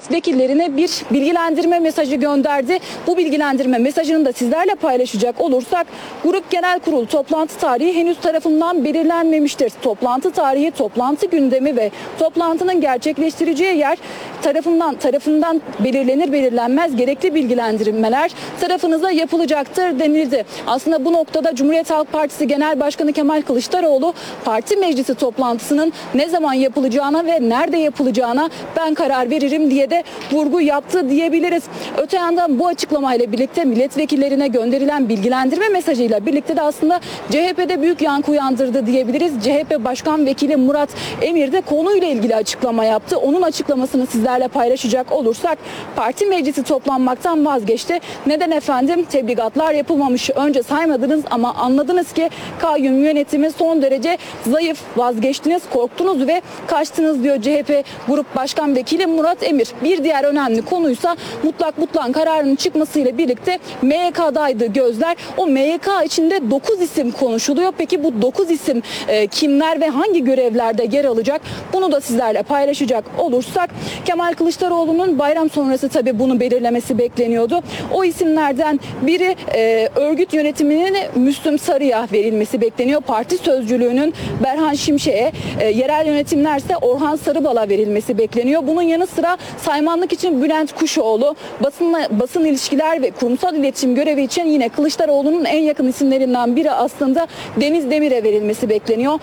milletvekillerine bir bilgilendirme mesajı gönderdi. Bu bilgilendirme mesajını da sizlerle paylaşacak olursak, Grup Genel Kurulu toplantı tarihi henüz tarafından belirlenmemiştir. Toplantı tarihi, toplantı gündemi ve toplantının gerçekleştireceği yer tarafından belirlenir belirlenmez gerekli bilgilendirmeler tarafınıza yapılacaktır denildi. Aslında bu noktada Cumhuriyet Halk Partisi Genel Başkanı Kemal Kılıçdaroğlu parti meclisi toplantısının ne zaman yapılacağına ve nerede yapılacağına ben karar veririm diye de vurgu yaptı diyebiliriz. Öte yandan bu açıklamayla birlikte milletvekillerine gönderilen bilgilendirme mesajıyla birlikte de aslında CHP'de büyük yankı uyandırdı diyebiliriz. CHP Başkan Vekili Murat Emir de konuyla ilgili açıklama yaptı. Onun açıklamasını sizlerle paylaşacak olursak, parti meclisi toplanmaktan vazgeçti. Neden efendim? Tebligatlar yapılmamış. Önce saymadınız ama anladınız ki kayyum yönetimi son derece zayıf. Vazgeçtiniz, korktunuz ve kaçtınız diyor CHP Grup Başkan Vekili Murat Emir. Bir diğer önemli konuysa mutlak kararının çıkmasıyla birlikte MYK'daydı gözler. O MYK içinde 9 isim konuşuluyor. Peki bu 9 isim kimler ve hangi görevlerde yer alacak? Bunu da sizlerle paylaşacak olursak, Kemal Kılıçdaroğlu'nun bayram sonrası tabii bunu belirlemesi bekleniyordu. O isimlerden biri örgüt yönetiminin Müslüm Sarı'ya verilmesi bekleniyor. Parti sözcülüğünün Berhan Şimşek'e, yerel yönetimlerse Orhan Sarıbal'a verilmesi bekleniyor. Bunun yanı sıra saymanlık için Bülent Kuşoğlu, basın ilişkiler ve kurumsal iletişim görevi için yine Kılıçdaroğlu'nun en yakın isimlerinden biri aslında Deniz Demir'e verilmesi bekleniyor.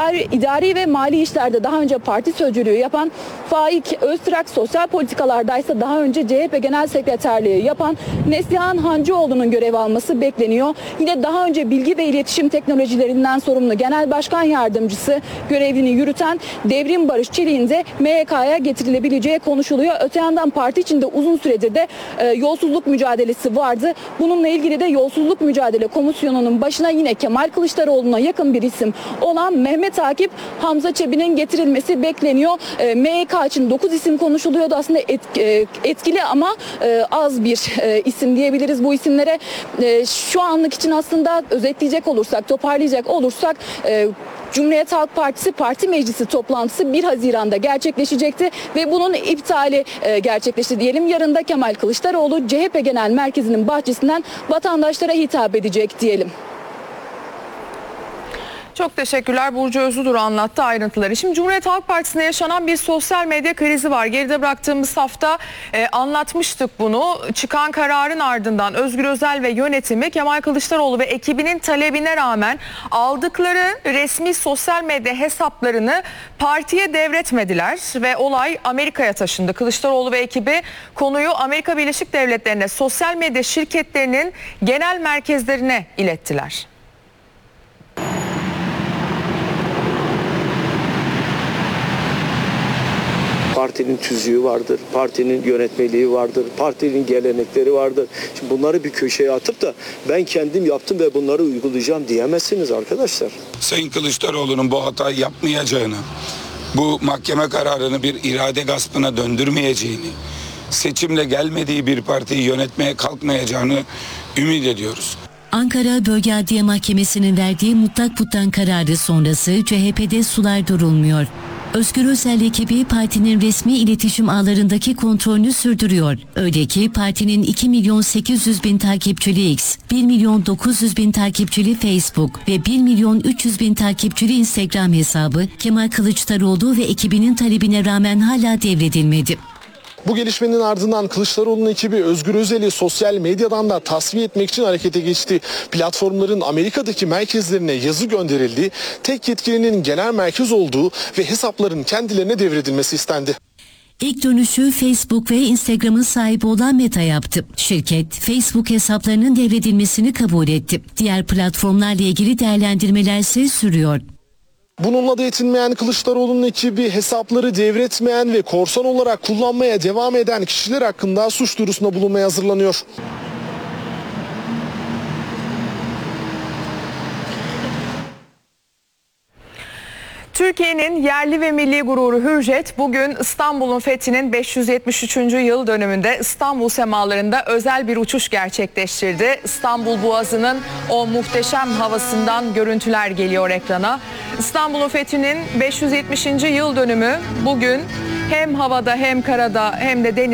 İdari ve mali işlerde daha önce parti sözcülüğü yapan Faik Öztürk, sosyal politikalardaysa daha önce CHP Genel Sekreterliği yapan Neslihan Hancıoğlu'nun görev alması bekleniyor. Yine daha önce bilgi ve iletişim teknolojilerinden sorumlu Genel Başkan Yardımcısı görevini yürüten Devrim Barış Çelik'in de MYK'ya getirilebileceği konuşuluyor. Öte yandan parti içinde uzun süredir de yolsuzluk mücadelesi vardı. Bununla ilgili de Yolsuzluk Mücadele Komisyonu'nun başına yine Kemal Kılıçdaroğlu'na yakın bir isim olan Mehmet Akif Hamza Çebi'nin getirilmesi bekleniyor. MYK için 9 isim konuşuluyordu. Aslında etkili ama az bir isim diyebiliriz bu isimlere. Şu anlık için aslında özetleyecek olursak, toparlayacak olursak, Cumhuriyet Halk Partisi Parti Meclisi toplantısı 1 Haziran'da gerçekleşecekti ve bunun iptali gerçekleşti diyelim. Yarın da Kemal Kılıçdaroğlu CHP Genel Merkezi'nin bahçesinden vatandaşlara hitap edecek diyelim. Çok teşekkürler. Burcu Özüdur anlattı ayrıntıları. Şimdi Cumhuriyet Halk Partisi'nde yaşanan bir sosyal medya krizi var. Geride bıraktığımız hafta anlatmıştık bunu. Çıkan kararın ardından Özgür Özel ve yönetimi Kemal Kılıçdaroğlu ve ekibinin talebine rağmen aldıkları resmi sosyal medya hesaplarını partiye devretmediler ve olay Amerika'ya taşındı. Kılıçdaroğlu ve ekibi konuyu Amerika Birleşik Devletleri'ne sosyal medya şirketlerinin genel merkezlerine ilettiler. Partinin tüzüğü vardır, partinin yönetmeliği vardır, partinin gelenekleri vardır. Şimdi bunları bir köşeye atıp da ben kendim yaptım ve bunları uygulayacağım diyemezsiniz arkadaşlar. Sayın Kılıçdaroğlu'nun bu hatayı yapmayacağını, bu mahkeme kararını bir irade gaspına döndürmeyeceğini, seçimle gelmediği bir partiyi yönetmeye kalkmayacağını ümit ediyoruz. Ankara Bölge Adliye Mahkemesi'nin verdiği mutlak kararı sonrası CHP'de sular durulmuyor. Özgür Özel ekibi partinin resmi iletişim ağlarındaki kontrolünü sürdürüyor. Öyle ki partinin 2.800.000 takipçili X, 1.900.000 takipçili Facebook ve 1.300.000 takipçili Instagram hesabı Kemal Kılıçdaroğlu ve ekibinin talebine rağmen hala devredilmedi. Bu gelişmenin ardından Kılıçdaroğlu'nun ekibi Özgür Özel'i sosyal medyadan da tasfiye etmek için harekete geçti. Platformların Amerika'daki merkezlerine yazı gönderildi. Tek yetkilinin genel merkez olduğu ve hesapların kendilerine devredilmesi istendi. İlk dönüşü Facebook ve Instagram'ın sahibi olan Meta yaptı. Şirket, Facebook hesaplarının devredilmesini kabul etti. Diğer platformlarla ilgili değerlendirmeler ise sürüyor. Bununla da yetinmeyen Kılıçdaroğlu'nun ekibi hesapları devretmeyen ve korsan olarak kullanmaya devam eden kişiler hakkında suç duyurusunda bulunmaya hazırlanıyor. Türkiye'nin yerli ve milli gururu Hürjet bugün İstanbul'un fethinin 573. yıl dönümünde İstanbul semalarında özel bir uçuş gerçekleştirdi. İstanbul Boğazı'nın o muhteşem havasından görüntüler geliyor ekrana. İstanbul'un fethinin 570. yıl dönümü bugün hem havada hem karada hem de denizde